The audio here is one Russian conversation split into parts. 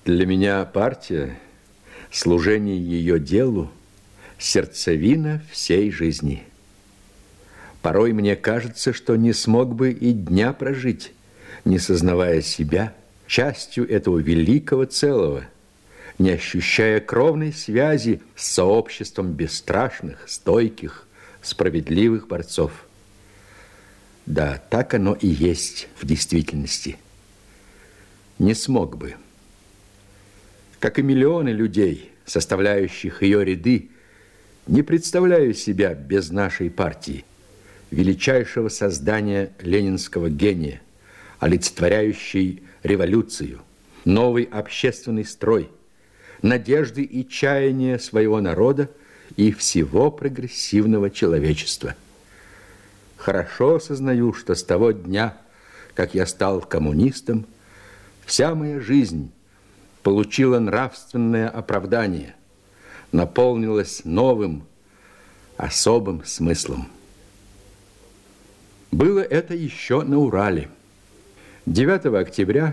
Для меня партия, служение ее делу, сердцевина всей жизни. Порой мне кажется, что не смог бы и дня прожить, не сознавая себя частью этого великого целого, не ощущая кровной связи с сообществом бесстрашных, стойких, справедливых борцов. Да, так оно и есть в действительности. Не смог бы. Как и миллионы людей, составляющих ее ряды, не представляю себя без нашей партии, величайшего создания ленинского гения, олицетворяющей революцию, новый общественный строй, надежды и чаяния своего народа и всего прогрессивного человечества. Хорошо сознаю, что с того дня, как я стал коммунистом, вся моя жизнь получила нравственное оправдание, наполнилась новым, особым смыслом. Было это еще на Урале. 9 октября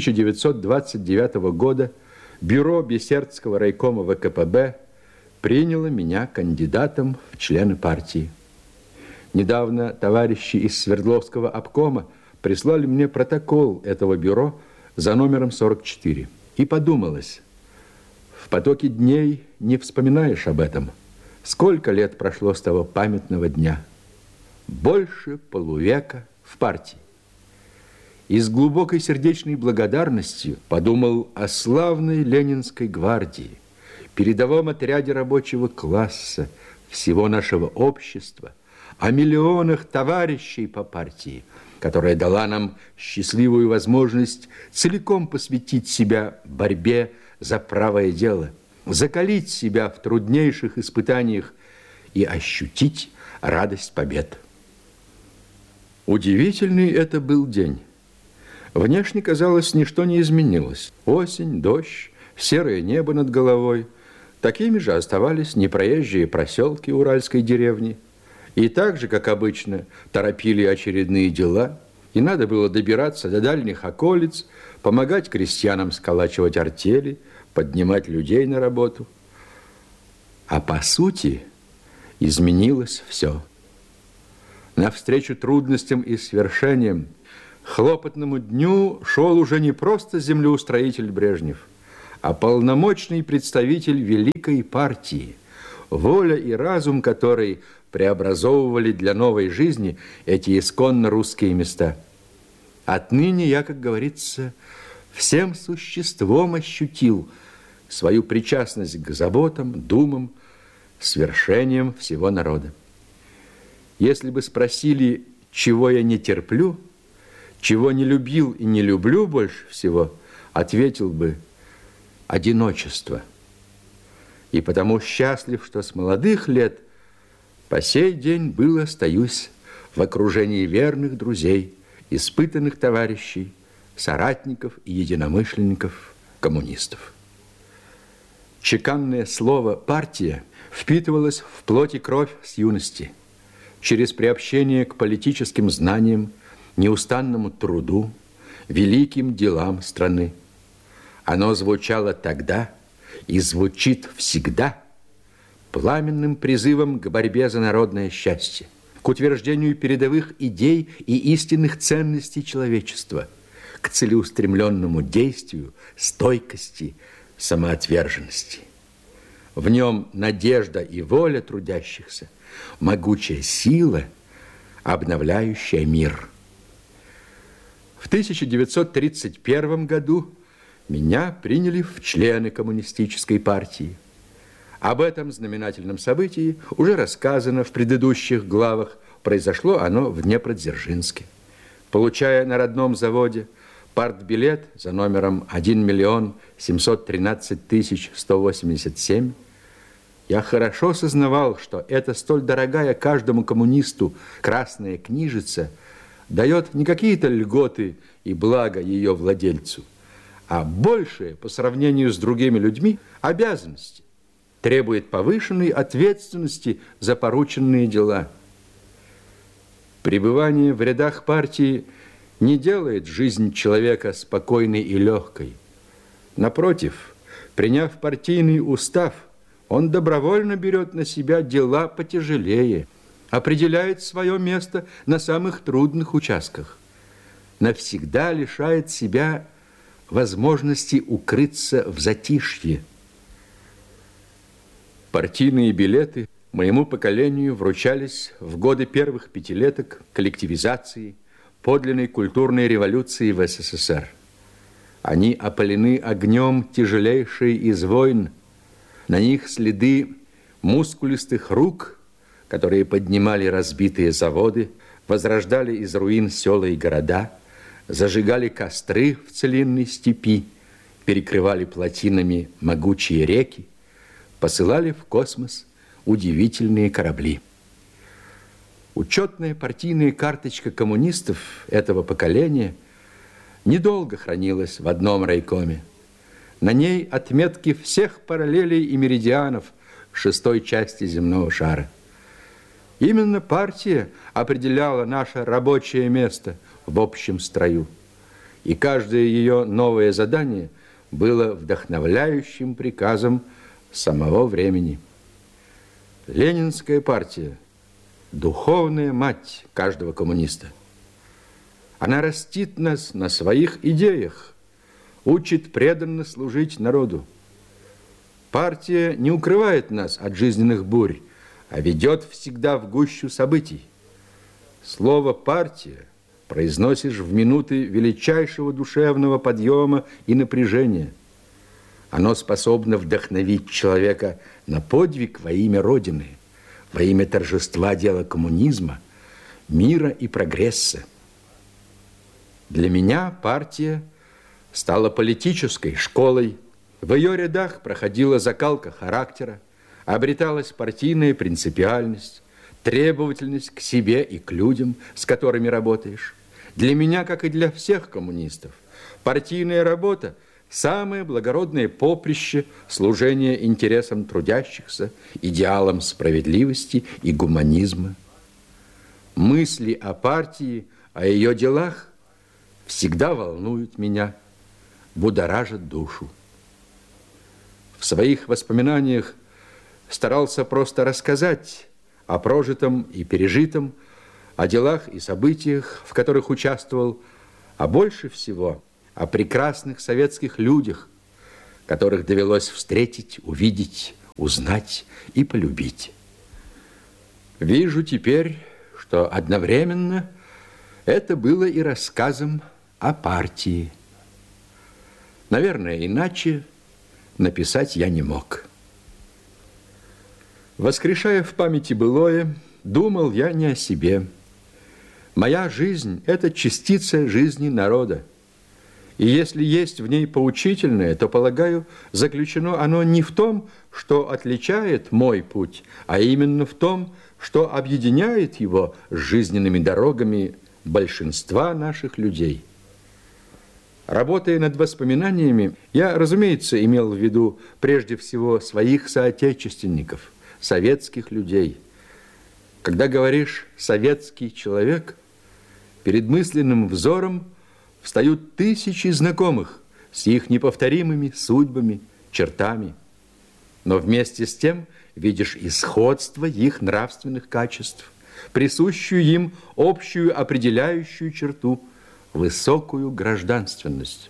1929 года бюро Бессердского райкома ВКПБ приняло меня кандидатом в члены партии. Недавно товарищи из Свердловского обкома прислали мне протокол этого бюро за номером 44. И подумалось, в потоке дней не вспоминаешь об этом. Сколько лет прошло с того памятного дня? Больше полувека в партии. И с глубокой сердечной благодарностью подумал о славной Ленинской гвардии, передовом отряде рабочего класса, всего нашего общества, о миллионах товарищей по партии, которая дала нам счастливую возможность целиком посвятить себя борьбе за правое дело, закалить себя в труднейших испытаниях и ощутить радость побед. Удивительный это был день. Внешне, казалось, ничто не изменилось. Осень, дождь, серое небо над головой. Такими же оставались непроезжие проселки уральской деревни. И так же, как обычно, торопили очередные дела, и надо было добираться до дальних околиц, помогать крестьянам сколачивать артели, поднимать людей на работу. А по сути изменилось все. Навстречу трудностям и свершениям, хлопотному дню шел уже не просто землеустроитель Брежнев, а полномочный представитель великой партии, воля и разум которой преобразовывали для новой жизни эти исконно русские места. Отныне я, как говорится, всем существом ощутил свою причастность к заботам, думам, свершениям всего народа. Если бы спросили, чего я не терплю, чего не любил и не люблю больше всего, ответил бы: одиночество. И потому счастлив, что с молодых лет по сей день был, остаюсь в окружении верных друзей, испытанных товарищей, соратников и единомышленников, коммунистов. Чеканное слово «партия» впитывалось в плоть и кровь с юности, через приобщение к политическим знаниям, неустанному труду, великим делам страны. Оно звучало тогда и звучит всегда пламенным призывом к борьбе за народное счастье, к утверждению передовых идей и истинных ценностей человечества, к целеустремленному действию, стойкости, самоотверженности. В нем надежда и воля трудящихся, могучая сила, обновляющая мир. В 1931 году меня приняли в члены коммунистической партии. Об этом знаменательном событии уже рассказано в предыдущих главах. Произошло оно в Днепродзержинске. Получая на родном заводе партбилет за номером 1 713 187, я хорошо сознавал, что эта столь дорогая каждому коммунисту красная книжица дает не какие-то льготы и блага ее владельцу, а большее по сравнению с другими людьми обязанности, требует повышенной ответственности за порученные дела. Пребывание в рядах партии не делает жизнь человека спокойной и легкой, Напротив, приняв партийный устав, он добровольно берет на себя дела потяжелее, определяет свое место на самых трудных участках, навсегда лишает себя возможности укрыться в затишье. Партийные билеты моему поколению вручались в годы первых пятилеток коллективизации, подлинной культурной революции в СССР. Они опалены огнем тяжелейшей из войн. На них следы мускулистых рук, которые поднимали разбитые заводы, возрождали из руин села и города, зажигали костры в целинной степи, перекрывали плотинами могучие реки, посылали в космос удивительные корабли. Учетная партийная карточка коммунистов этого поколения недолго хранилась в одном райкоме. На ней отметки всех параллелей и меридианов шестой части земного шара. Именно партия определяла наше рабочее место в общем строю. И каждое ее новое задание было вдохновляющим приказом самого времени. Ленинская партия – духовная мать каждого коммуниста. Она растит нас на своих идеях, учит преданно служить народу. Партия не укрывает нас от жизненных бурь, а ведет всегда в гущу событий. Слово «партия» произносишь в минуты величайшего душевного подъема и напряжения. Оно способно вдохновить человека на подвиг во имя Родины, во имя торжества дела коммунизма, мира и прогресса. Для меня партия стала политической школой. В ее рядах проходила закалка характера, обреталась партийная принципиальность, требовательность к себе и к людям, с которыми работаешь. Для меня, как и для всех коммунистов, партийная работа – самое благородное поприще служения интересам трудящихся, идеалам справедливости и гуманизма. Мысли о партии, о ее делах всегда волнуют меня, будоражат душу. В своих воспоминаниях старался просто рассказать о прожитом и пережитом, о делах и событиях, в которых участвовал, а больше всего о прекрасных советских людях, которых довелось встретить, увидеть, узнать и полюбить. Вижу теперь, что одновременно это было и рассказом о партии. Наверное, иначе написать я не мог. Воскрешая в памяти былое, думал я не о себе. Моя жизнь – это частица жизни народа. И если есть в ней поучительное, то, полагаю, заключено оно не в том, что отличает мой путь, а именно в том, что объединяет его с жизненными дорогами большинства наших людей. Работая над воспоминаниями, я, разумеется, имел в виду прежде всего своих соотечественников, советских людей. Когда говоришь «советский человек», перед мысленным взором встают тысячи знакомых с их неповторимыми судьбами, чертами. Но вместе с тем видишь и сходство их нравственных качеств, присущую им общую определяющую черту – высокую гражданственность.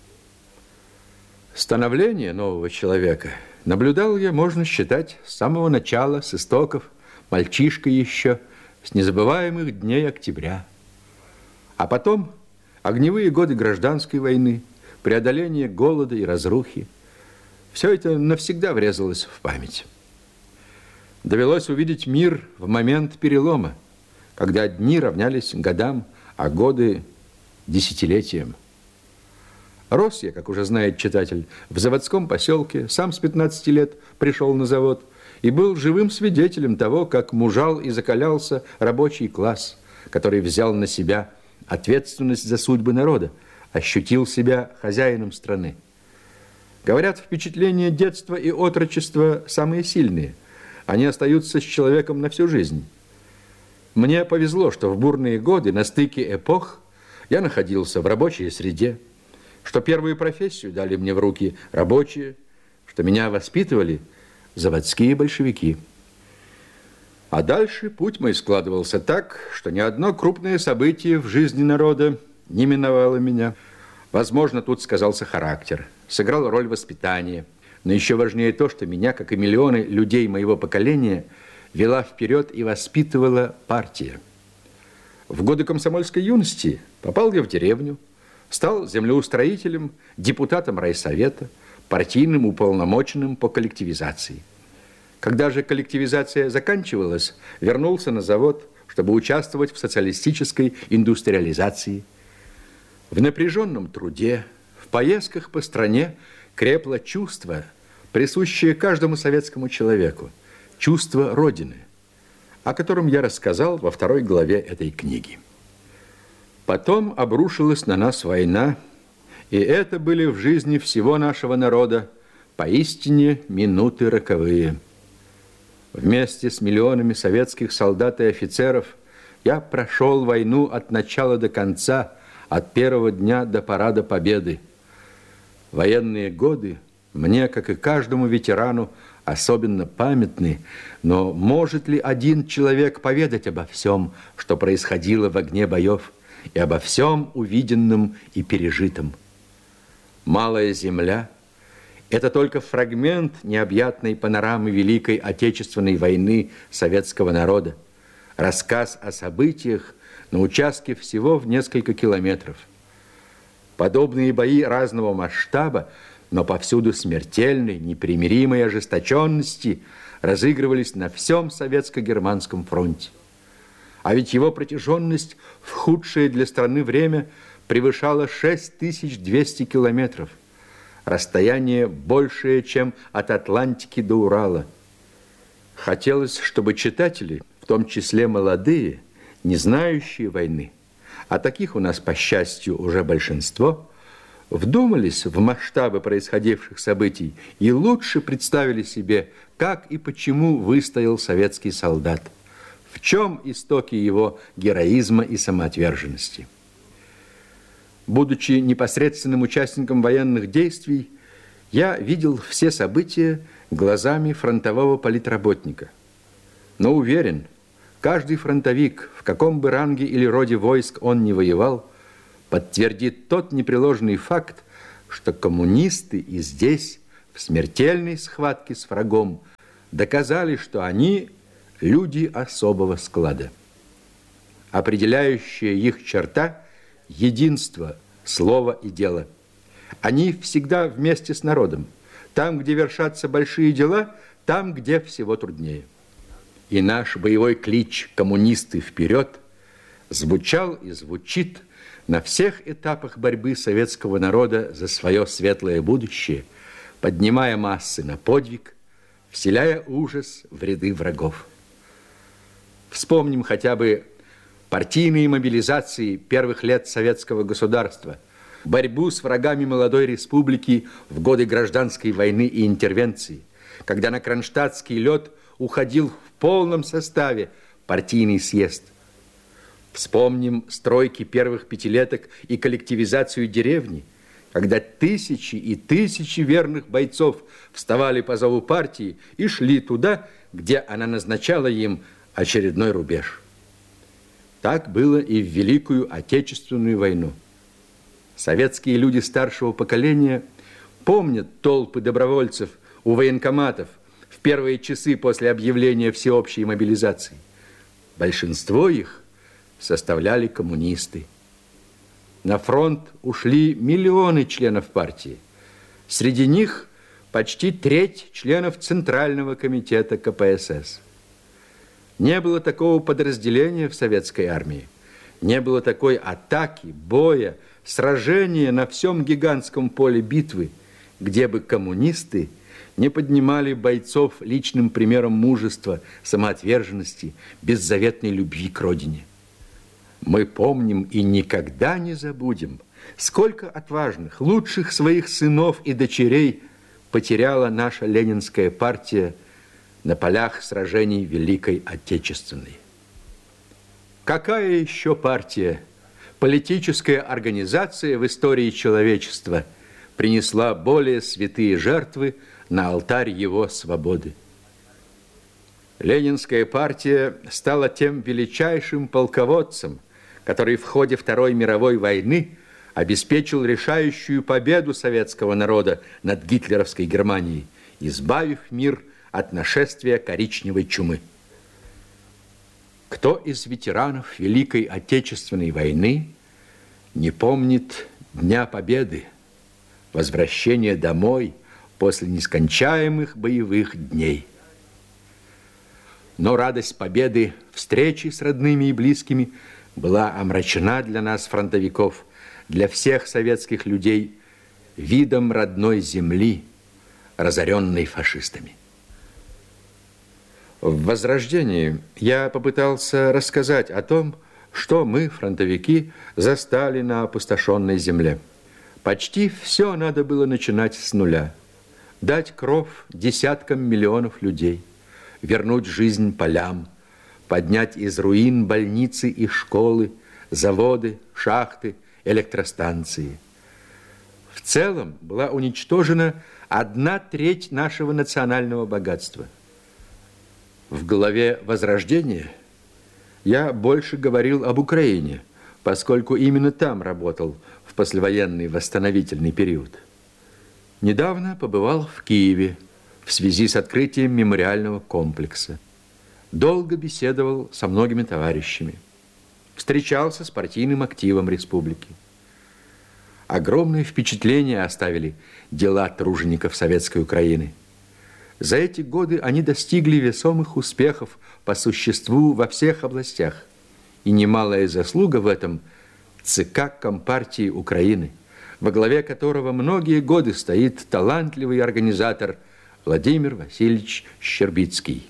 Становление нового человека наблюдал я, можно считать, с самого начала, с истоков, мальчишкой еще, с незабываемых дней октября. А потом огневые годы гражданской войны, преодоление голода и разрухи. Все это навсегда врезалось в память. Довелось увидеть мир в момент перелома, когда дни равнялись годам, а годы – десятилетиям. Рос я, как уже знает читатель, в заводском поселке, сам с 15 лет пришел на завод и был живым свидетелем того, как мужал и закалялся рабочий класс, который взял на себя ответственность за судьбы народа, ощутил себя хозяином страны. Говорят, впечатления детства и отрочества самые сильные. Они остаются с человеком на всю жизнь. Мне повезло, что в бурные годы, на стыке эпох, я находился в рабочей среде, что первую профессию дали мне в руки рабочие, что меня воспитывали заводские большевики. А дальше путь мой складывался так, что ни одно крупное событие в жизни народа не миновало меня. Возможно, тут сказался характер, сыграл роль воспитания, но еще важнее то, что меня, как и миллионы людей моего поколения, вела вперед и воспитывала партия. В годы комсомольской юности попал я в деревню, стал землеустроителем, депутатом райсовета, партийным уполномоченным по коллективизации. Когда же коллективизация заканчивалась, вернулся на завод, чтобы участвовать в социалистической индустриализации. В напряженном труде, в поездках по стране крепло чувство, присущее каждому советскому человеку, чувство Родины, о котором я рассказал во 2 главе этой книги. Потом обрушилась на нас война, и это были в жизни всего нашего народа поистине минуты роковые. Вместе с миллионами советских солдат и офицеров я прошел войну от начала до конца, от первого дня до парада Победы. Военные годы мне, как и каждому ветерану, особенно памятны, но может ли один человек поведать обо всем, что происходило в огне боев, и обо всем увиденном и пережитом? «Малая земля» – это только фрагмент необъятной панорамы Великой Отечественной войны советского народа, рассказ о событиях на участке всего в несколько километров. Подобные бои разного масштаба, но повсюду смертельной, непримиримой ожесточенности разыгрывались на всем советско-германском фронте. А ведь его протяженность в худшее для страны время превышала 6200 километров. Расстояние большее, чем от Атлантики до Урала. Хотелось, чтобы читатели, в том числе молодые, не знающие войны, а таких у нас, по счастью, уже большинство, вдумались в масштабы происходивших событий и лучше представили себе, как и почему выстоял советский солдат, в чем истоки его героизма и самоотверженности. Будучи непосредственным участником военных действий, я видел все события глазами фронтового политработника. Но уверен, каждый фронтовик, в каком бы ранге или роде войск он ни воевал, подтвердит тот непреложный факт, что коммунисты и здесь, в смертельной схватке с врагом, доказали, что они люди особого склада. Определяющая их черта – единство слова и дела. Они всегда вместе с народом. Там, где вершатся большие дела, там, где всего труднее. И наш боевой клич «Коммунисты вперед» звучал и звучит на всех этапах борьбы советского народа за свое светлое будущее, поднимая массы на подвиг, вселяя ужас в ряды врагов. Вспомним хотя бы партийные мобилизации первых лет советского государства, борьбу с врагами молодой республики в годы гражданской войны и интервенции, когда на кронштадтский лед уходил в полном составе партийный съезд. Вспомним стройки первых пятилеток и коллективизацию деревни, когда тысячи и тысячи верных бойцов вставали по зову партии и шли туда, где она назначала им очередной рубеж. Так было и в Великую Отечественную войну. Советские люди старшего поколения помнят толпы добровольцев у военкоматов в первые часы после объявления всеобщей мобилизации. Большинство их составляли коммунисты. На фронт ушли миллионы членов партии. Среди них почти треть членов Центрального комитета КПСС. Не было такого подразделения в советской армии, не было такой атаки, боя, сражения на всем гигантском поле битвы, где бы коммунисты не поднимали бойцов личным примером мужества, самоотверженности, беззаветной любви к родине. Мы помним и никогда не забудем, сколько отважных, лучших своих сынов и дочерей потеряла наша ленинская партия на полях сражений Великой Отечественной. Какая еще партия Политическая организация в истории человечества принесла более святые жертвы на алтарь его свободы. Ленинская партия стала тем величайшим полководцем, который в ходе Второй мировой войны обеспечил решающую победу советского народа над гитлеровской Германией, избавив мир от нашествия коричневой чумы. Кто из ветеранов Великой Отечественной войны не помнит Дня Победы, возвращения домой после нескончаемых боевых дней? Но радость победы, встречи с родными и близкими была омрачена для нас, фронтовиков, для всех советских людей, видом родной земли, разоренной фашистами. В «Возрождении» я попытался рассказать о том, что мы, фронтовики, застали на опустошенной земле. Почти все надо было начинать с нуля, дать кров десяткам миллионов людей, вернуть жизнь полям, поднять из руин больницы и школы, заводы, шахты, электростанции. В целом была уничтожена 1/3 нашего национального богатства. В главе «Возрождения» я больше говорил об Украине, поскольку именно там работал в послевоенный восстановительный период. Недавно побывал в Киеве в связи с открытием мемориального комплекса. Долго беседовал со многими товарищами. Встречался с партийным активом республики. Огромное впечатление оставили дела тружеников Советской Украины. За эти годы они достигли весомых успехов по существу во всех областях. И немалая заслуга в этом ЦК Компартии Украины, во главе которого многие годы стоит талантливый организатор Владимир Васильевич Щербицкий.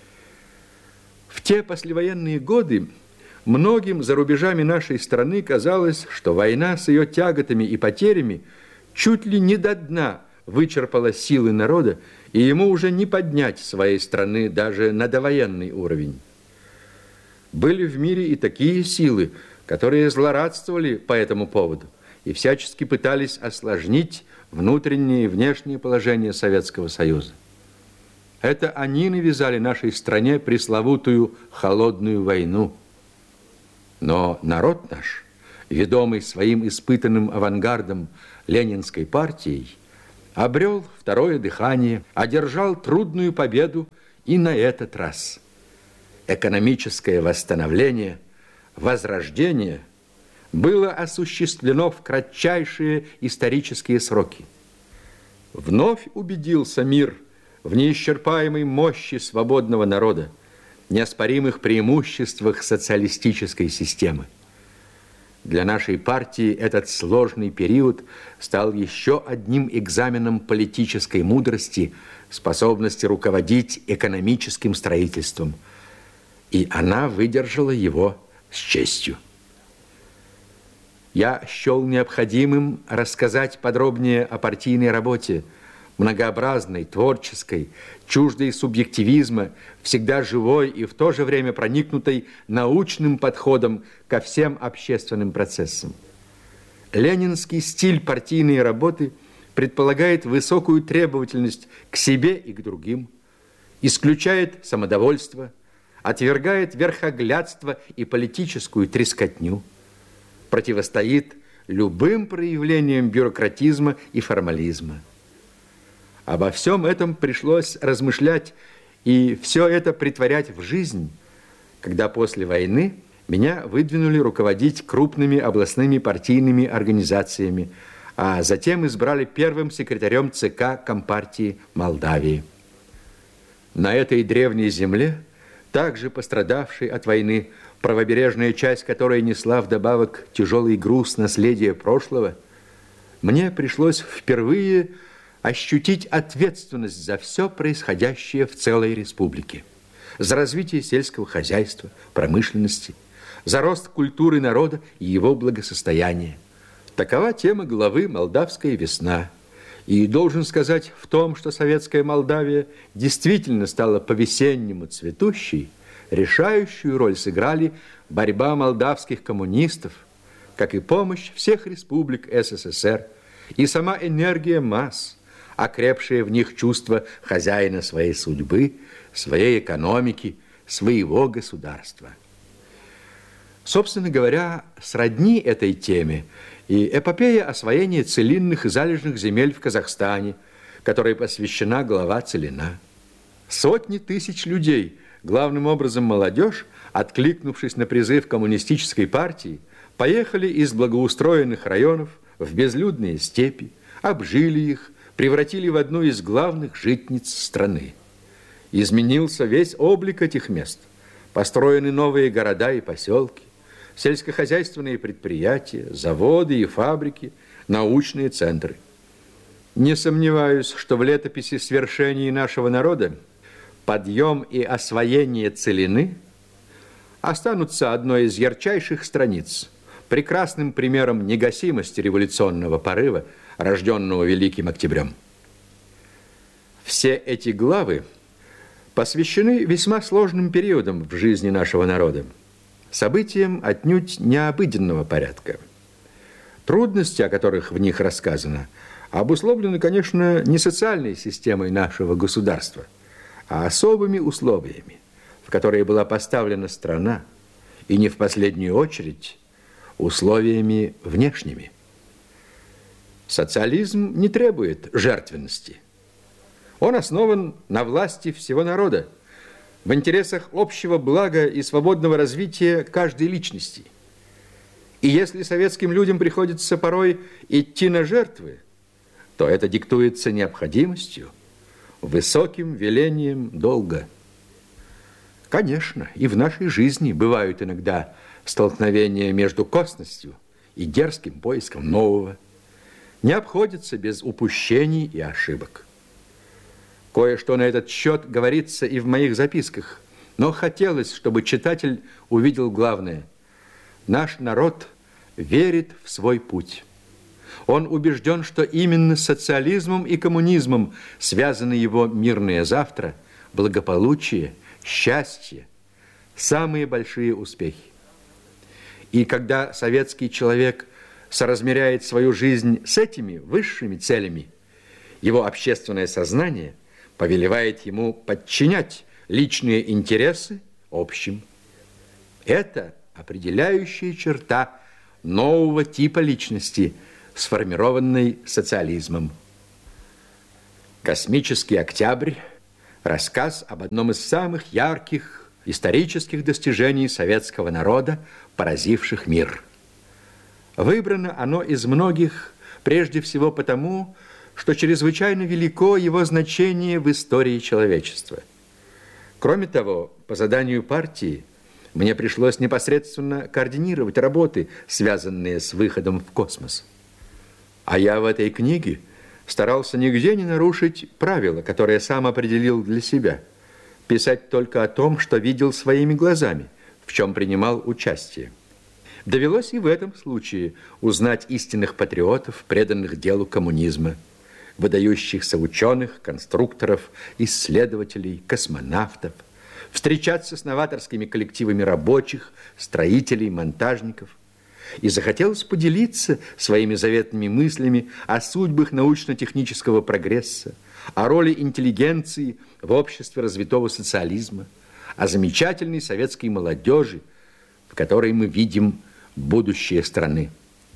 В те послевоенные годы многим за рубежами нашей страны казалось, что война с ее тяготами и потерями чуть ли не до дна вычерпала силы народа, и ему уже не поднять своей страны даже на довоенный уровень. Были в мире и такие силы, которые злорадствовали по этому поводу и всячески пытались осложнить внутреннее и внешнее положение Советского Союза. Это они навязали нашей стране пресловутую холодную войну. Но народ наш, ведомый своим испытанным авангардом Ленинской партией, обрел второе дыхание, одержал трудную победу и на этот раз. Экономическое восстановление, возрождение было осуществлено в кратчайшие исторические сроки. Вновь убедился мир в неисчерпаемой мощи свободного народа, неоспоримых преимуществах социалистической системы. Для нашей партии этот сложный период стал еще одним экзаменом политической мудрости, способности руководить экономическим строительством. И она выдержала его с честью. Я счел необходимым рассказать подробнее о партийной работе, многообразной, творческой, чуждой субъективизма, всегда живой и в то же время проникнутой научным подходом ко всем общественным процессам. Ленинский стиль партийной работы предполагает высокую требовательность к себе и к другим, исключает самодовольство, отвергает верхоглядство и политическую трескотню, противостоит любым проявлениям бюрократизма и формализма. Обо всем этом пришлось размышлять и все это претворять в жизнь, когда после войны меня выдвинули руководить крупными областными партийными организациями, а затем избрали первым секретарем ЦК Компартии Молдавии. На этой древней земле, также пострадавшей от войны, правобережная часть которой несла вдобавок тяжелый груз наследия прошлого, мне пришлось впервые ощутить ответственность за все происходящее в целой республике, за развитие сельского хозяйства, промышленности, за рост культуры народа и его благосостояния. Такова тема главы «Молдавская весна». И должен сказать, в том, что советская Молдавия действительно стала по-весеннему цветущей, решающую роль сыграли борьба молдавских коммунистов, как и помощь всех республик СССР и сама энергия масс, окрепшее в них чувство хозяина своей судьбы, своей экономики, своего государства. Собственно говоря, сродни этой теме и эпопея освоения целинных и залежных земель в Казахстане, которой посвящена глава «Целина». Сотни тысяч людей, главным образом молодежь, откликнувшись на призыв коммунистической партии, поехали из благоустроенных районов в безлюдные степи, обжили их, превратили в одну из главных житниц страны. Изменился весь облик этих мест. Построены новые города и поселки, сельскохозяйственные предприятия, заводы и фабрики, научные центры. Не сомневаюсь, что в летописи свершений нашего народа подъем и освоение Целины останутся одной из ярчайших страниц, прекрасным примером негасимости революционного порыва, рожденного Великим Октябрем. Все эти главы посвящены весьма сложным периодам в жизни нашего народа, событиям отнюдь необыденного порядка. Трудности, о которых в них рассказано, обусловлены, конечно, не социальной системой нашего государства, а особыми условиями, в которые была поставлена страна, и не в последнюю очередь условиями внешними. Социализм не требует жертвенности. Он основан на власти всего народа, в интересах общего блага и свободного развития каждой личности. И если советским людям приходится порой идти на жертвы, то это диктуется необходимостью, высоким велением долга. Конечно, и в нашей жизни бывают иногда столкновения между косностью и дерзким поиском нового. Не обходится без упущений и ошибок. Кое-что на этот счет говорится и в моих записках, но хотелось, чтобы читатель увидел главное. Наш народ верит в свой путь. Он убежден, что именно с социализмом и коммунизмом связаны его мирное завтра, благополучие, счастье, самые большие успехи. И когда советский человек соразмеряет свою жизнь с этими высшими целями, его общественное сознание повелевает ему подчинять личные интересы общим. Это определяющая черта нового типа личности, сформированной социализмом. «Космический октябрь» – рассказ об одном из самых ярких исторических достижений советского народа, поразивших мир. Выбрано оно из многих прежде всего потому, что чрезвычайно велико его значение в истории человечества. Кроме того, по заданию партии мне пришлось непосредственно координировать работы, связанные с выходом в космос. А я в этой книге старался нигде не нарушить правила, которые сам определил для себя. Писать только о том, что видел своими глазами, в чем принимал участие. Довелось и в этом случае узнать истинных патриотов, преданных делу коммунизма, выдающихся ученых, конструкторов, исследователей, космонавтов, встречаться с новаторскими коллективами рабочих, строителей, монтажников. И захотелось поделиться своими заветными мыслями о судьбах научно-технического прогресса, о роли интеллигенции в обществе развитого социализма, о замечательной советской молодежи, в которой мы видим будущее страны.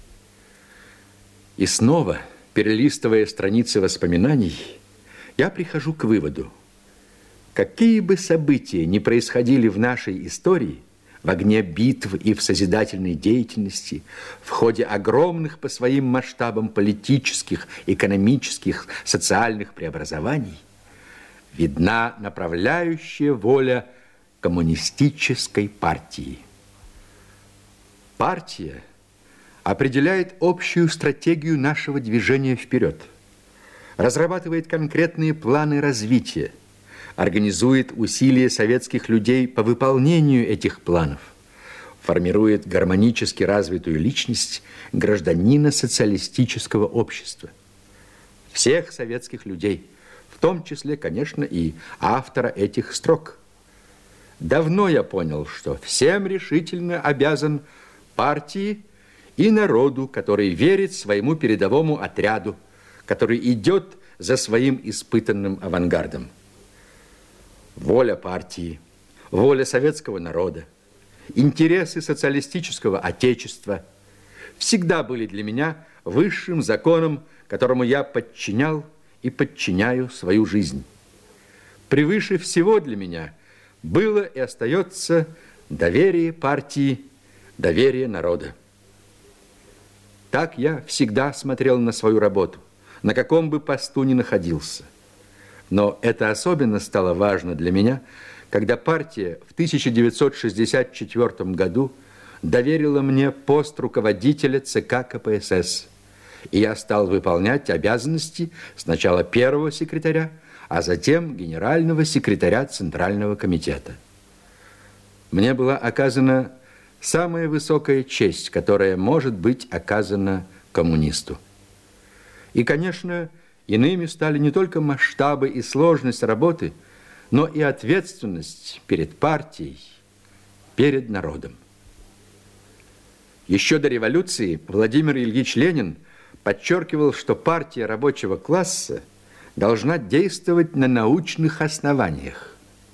И снова, перелистывая страницы воспоминаний, я прихожу к выводу: какие бы события ни происходили в нашей истории, в огне битв и в созидательной деятельности, в ходе огромных по своим масштабам политических, экономических, социальных преобразований, видна направляющая воля коммунистической партии. Партия определяет общую стратегию нашего движения вперед, разрабатывает конкретные планы развития, организует усилия советских людей по выполнению этих планов, формирует гармонически развитую личность гражданина социалистического общества. Всех советских людей, в том числе, конечно, и автора этих строк. Давно я понял, что всем решительно обязан партии и народу, который верит своему передовому отряду, который идет за своим испытанным авангардом. Воля партии, воля советского народа, интересы социалистического отечества всегда были для меня высшим законом, которому я подчинял и подчиняю свою жизнь. Превыше всего для меня было и остается доверие партии, доверие народа. Так я всегда смотрел на свою работу, на каком бы посту ни находился. Но это особенно стало важно для меня, когда партия в 1964 году доверила мне пост руководителя ЦК КПСС, и я стал выполнять обязанности сначала первого секретаря, а затем генерального секретаря Центрального комитета. Мне была оказана самая высокая честь, которая может быть оказана коммунисту. И, конечно, иными стали не только масштабы и сложность работы, но и ответственность перед партией, перед народом. Еще до революции Владимир Ильич Ленин подчеркивал, что партия рабочего класса должна действовать на научных основаниях.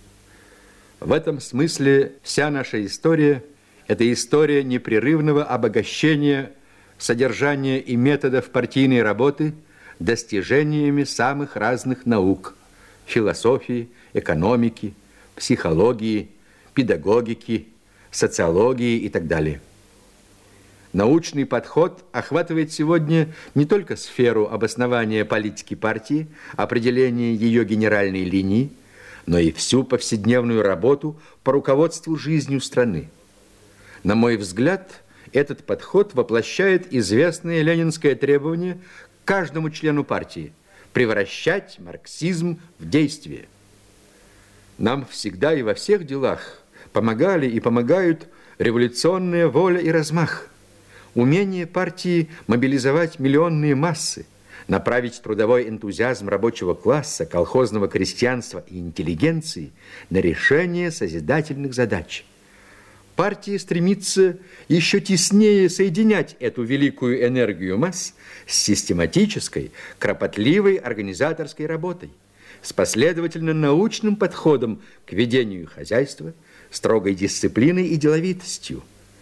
В этом смысле вся наша история – это история непрерывного обогащения содержания и методов партийной работы достижениями самых разных наук – философии, экономики, психологии, педагогики, социологии и так далее. Научный подход охватывает сегодня не только сферу обоснования политики партии, определения ее генеральной линии, но и всю повседневную работу по руководству жизнью страны. На мой взгляд, этот подход воплощает известное ленинское требование к каждому члену партии – превращать марксизм в действие. Нам всегда и во всех делах помогали и помогают революционная воля и размах, умение партии мобилизовать миллионные массы, направить трудовой энтузиазм рабочего класса, колхозного крестьянства и интеллигенции на решение созидательных задач. Партия стремится еще теснее соединять эту великую энергию масс с систематической, кропотливой организаторской работой, с последовательно научным подходом к ведению хозяйства, строгой дисциплиной и деловитостью.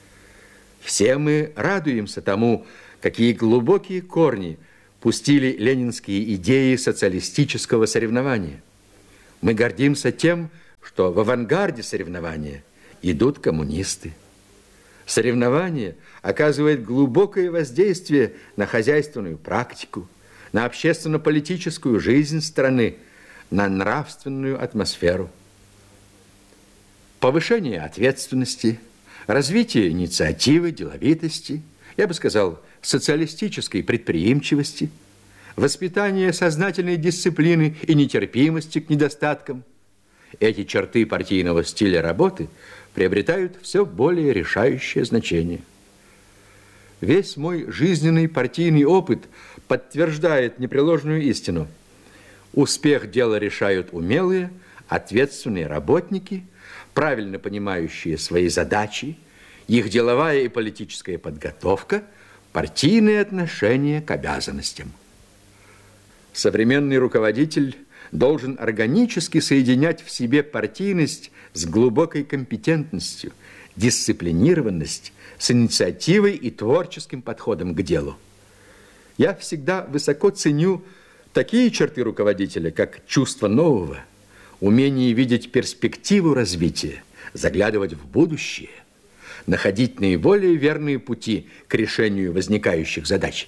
Все мы радуемся тому, какие глубокие корни пустили ленинские идеи социалистического соревнования. Мы гордимся тем, что в авангарде соревнования идут коммунисты. Соревнование оказывает глубокое воздействие на хозяйственную практику, на общественно-политическую жизнь страны, на нравственную атмосферу. Повышение ответственности, развитие инициативы, деловитости, я бы сказал, социалистической предприимчивости, воспитание сознательной дисциплины и нетерпимости к недостаткам. Эти черты партийного стиля работы приобретают все более решающее значение. Весь мой жизненный партийный опыт подтверждает непреложную истину. Успех дела решают умелые, ответственные работники, правильно понимающие свои задачи, их деловая и политическая подготовка, партийное отношение к обязанностям. Современный руководитель должен органически соединять в себе партийность с глубокой компетентностью, дисциплинированность с инициативой и творческим подходом к делу. Я всегда высоко ценю такие черты руководителя, как чувство нового, умение видеть перспективу развития, заглядывать в будущее, находить наиболее верные пути к решению возникающих задач.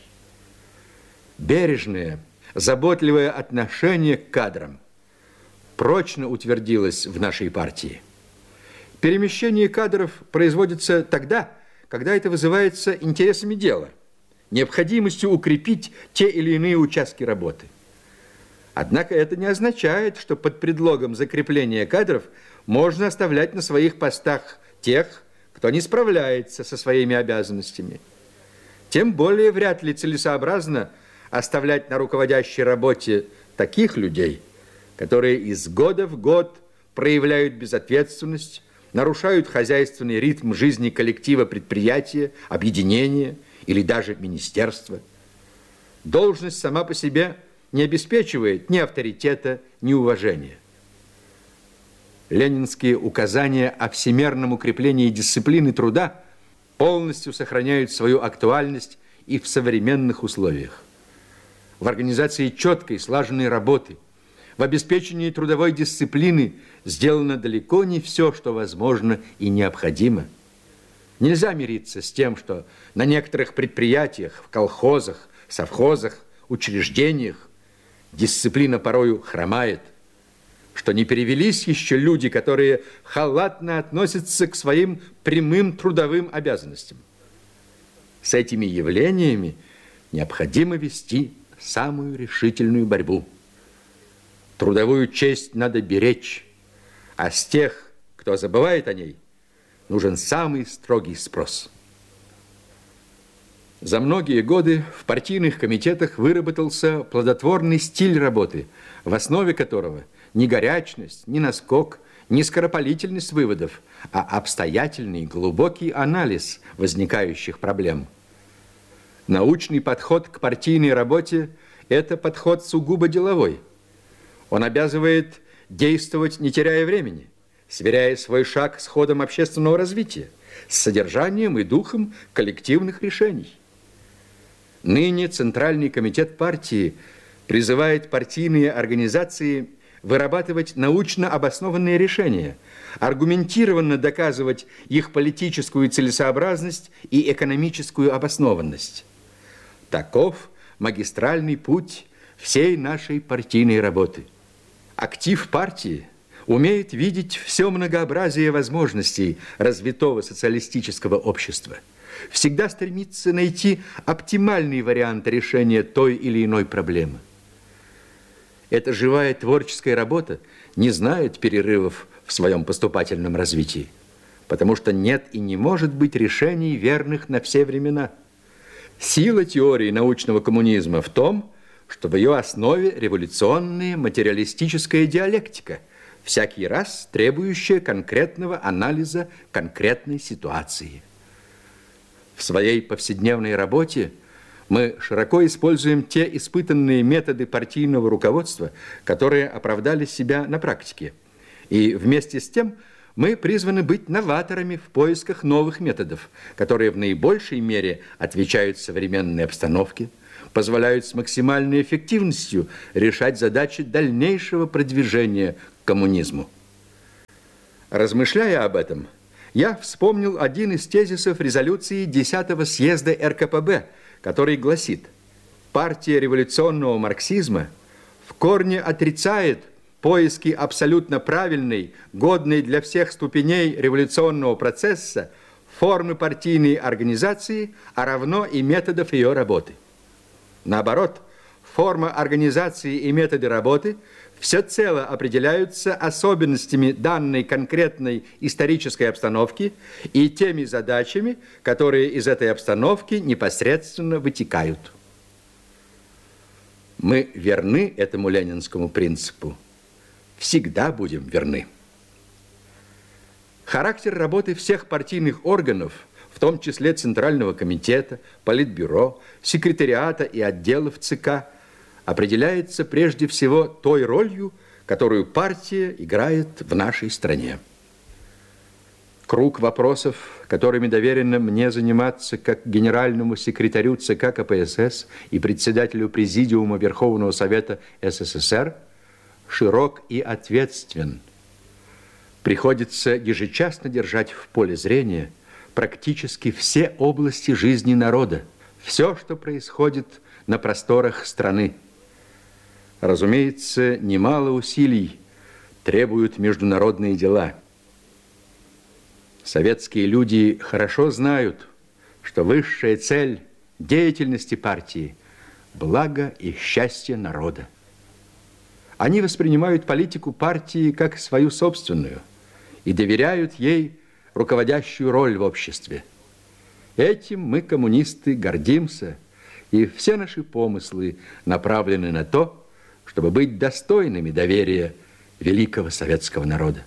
Бережное, заботливое отношение к кадрам прочно утвердилось в нашей партии. Перемещение кадров производится тогда, когда это вызывается интересами дела, необходимостью укрепить те или иные участки работы. Однако это не означает, что под предлогом закрепления кадров можно оставлять на своих постах тех, кто не справляется со своими обязанностями. Тем более вряд ли целесообразно оставлять на руководящей работе таких людей, которые из года в год проявляют безответственность, нарушают хозяйственный ритм жизни коллектива предприятия, объединения или даже министерство. Должность сама по себе не обеспечивает ни авторитета, ни уважения. Ленинские указания о всемерном укреплении дисциплины труда полностью сохраняют свою актуальность и в современных условиях. В организации четкой, слаженной работы, в обеспечении трудовой дисциплины сделано далеко не все, что возможно и необходимо. Нельзя мириться с тем, что на некоторых предприятиях, в колхозах, совхозах, учреждениях дисциплина порою хромает, что не перевелись еще люди, которые халатно относятся к своим прямым трудовым обязанностям. С этими явлениями необходимо вести самую решительную борьбу. Трудовую честь надо беречь, а с тех, кто забывает о ней, нужен самый строгий спрос. За многие годы в партийных комитетах выработался плодотворный стиль работы, в основе которого не горячность, не наскок, не скоропалительность выводов, а обстоятельный, глубокий анализ возникающих проблем. Научный подход к партийной работе – это подход сугубо деловой. Он обязывает действовать, не теряя времени, сверяя свой шаг с ходом общественного развития, с содержанием и духом коллективных решений. Ныне Центральный комитет партии призывает партийные организации вырабатывать научно обоснованные решения, аргументированно доказывать их политическую целесообразность и экономическую обоснованность. Таков магистральный путь всей нашей партийной работы. Актив партии умеет видеть все многообразие возможностей развитого социалистического общества, всегда стремится найти оптимальный вариант решения той или иной проблемы. Эта живая творческая работа не знает перерывов в своем поступательном развитии, потому что нет и не может быть решений, верных на все времена. Сила теории научного коммунизма в том, что в ее основе революционная материалистическая диалектика, всякий раз требующая конкретного анализа конкретной ситуации. В своей повседневной работе мы широко используем те испытанные методы партийного руководства, которые оправдали себя на практике. И вместе с тем мы призваны быть новаторами в поисках новых методов, которые в наибольшей мере отвечают современной обстановке, позволяют с максимальной эффективностью решать задачи дальнейшего продвижения к коммунизму. Размышляя об этом, я вспомнил один из тезисов резолюции 10-го съезда РКПБ, который гласит: партия революционного марксизма в корне отрицает поиски абсолютно правильной, годной для всех ступеней революционного процесса формы партийной организации, а равно и методов ее работы. Наоборот, форма организации и методы работы всецело определяются особенностями данной конкретной исторической обстановки и теми задачами, которые из этой обстановки непосредственно вытекают. Мы верны этому ленинскому принципу, всегда будем верны. Характер работы всех партийных органов, в том числе Центрального комитета, Политбюро, секретариата и отделов ЦК, определяется прежде всего той ролью, которую партия играет в нашей стране. Круг вопросов, которыми доверено мне заниматься как генеральному секретарю ЦК КПСС и председателю Президиума Верховного Совета СССР, широк и ответственен. Приходится ежечасно держать в поле зрения практически все области жизни народа, все, что происходит на просторах страны. Разумеется, немало усилий требуют международные дела. Советские люди хорошо знают, что высшая цель деятельности партии – благо и счастье народа. Они воспринимают политику партии как свою собственную и доверяют ей руководящую роль в обществе. Этим мы, коммунисты, гордимся, и все наши помыслы направлены на то, чтобы быть достойными доверия великого советского народа.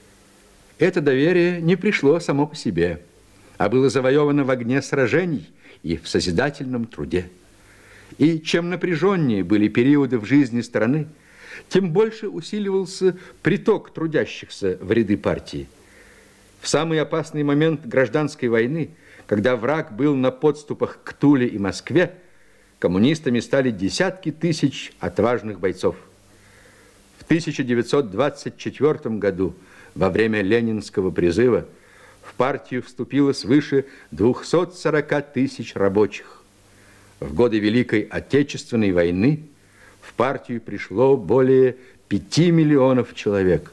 Это доверие не пришло само по себе, а было завоевано в огне сражений и в созидательном труде. И чем напряженнее были периоды в жизни страны, тем больше усиливался приток трудящихся в ряды партии. В самый опасный момент гражданской войны, когда враг был на подступах к Туле и Москве, коммунистами стали десятки тысяч отважных бойцов. В 1924 году, во время Ленинского призыва, в партию вступило свыше 240 тысяч рабочих. В годы Великой Отечественной войны в партию пришло более 5 миллионов человек.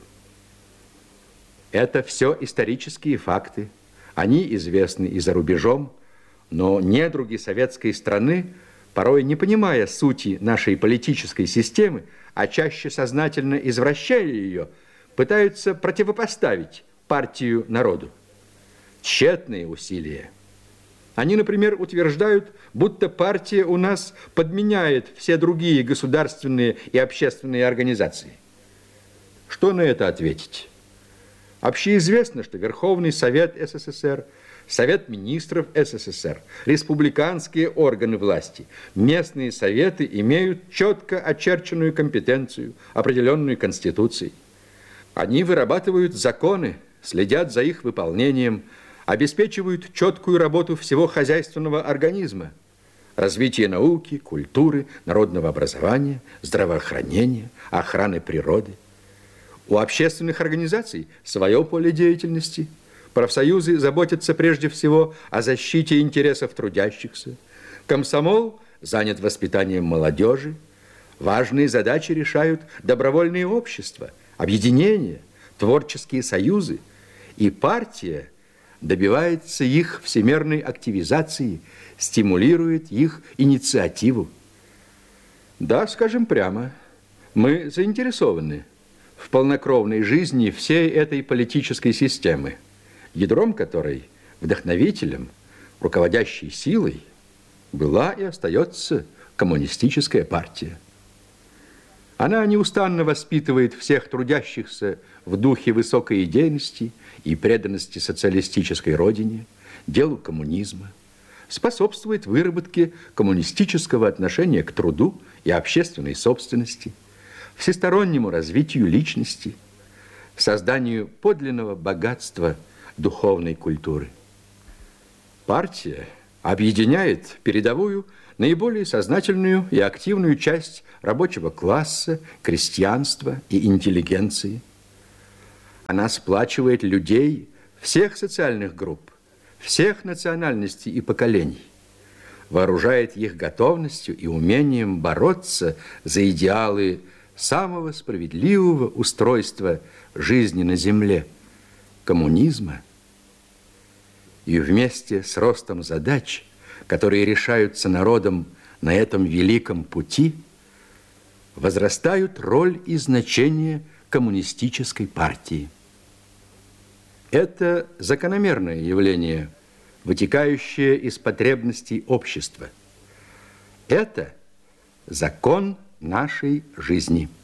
Это все исторические факты. Они известны и за рубежом, но недруги советской страны, порой не понимая сути нашей политической системы, а чаще сознательно извращая ее, пытаются противопоставить партию народу. Тщетные усилия. Они, например, утверждают, будто партия у нас подменяет все другие государственные и общественные организации. Что на это ответить? Общеизвестно, что Верховный Совет СССР, Совет Министров СССР, республиканские органы власти, местные советы имеют четко очерченную компетенцию, определенную Конституцией. Они вырабатывают законы, следят за их выполнением, обеспечивают четкую работу всего хозяйственного организма, развитие науки, культуры, народного образования, здравоохранения, охраны природы. У общественных организаций свое поле деятельности. Профсоюзы заботятся прежде всего о защите интересов трудящихся. Комсомол занят воспитанием молодежи. Важные задачи решают добровольные общества, объединения, творческие союзы. И партия добивается их всемирной активизации, стимулирует их инициативу. Да, скажем прямо, мы заинтересованы в полнокровной жизни всей этой политической системы, ядром которой, вдохновителем, руководящей силой была и остается коммунистическая партия. Она неустанно воспитывает всех трудящихся в духе высокой идейности и преданности социалистической родине, делу коммунизма, способствует выработке коммунистического отношения к труду и общественной собственности, всестороннему развитию личности, созданию подлинного богатства духовной культуры. Партия объединяет передовую, наиболее сознательную и активную часть рабочего класса, крестьянства и интеллигенции. Она сплачивает людей всех социальных групп, всех национальностей и поколений, вооружает их готовностью и умением бороться за идеалы самого справедливого устройства жизни на земле, коммунизма. И вместе с ростом задач, которые решаются народом на этом великом пути, возрастают роль и значение коммунистической партии. Это закономерное явление, вытекающее из потребностей общества. Это закон нашей жизни.